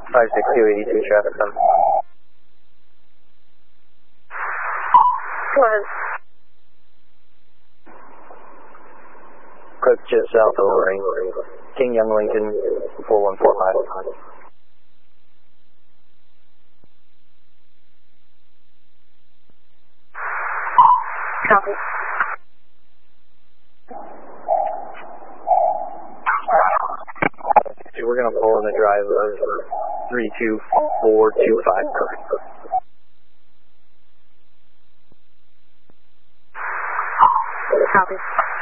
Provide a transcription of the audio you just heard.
56282 traffic come. Go ahead. Approach just south of Lorraine. King Young Lincoln 4145. Copy. We're going to pull in the drive of 32425. Copy.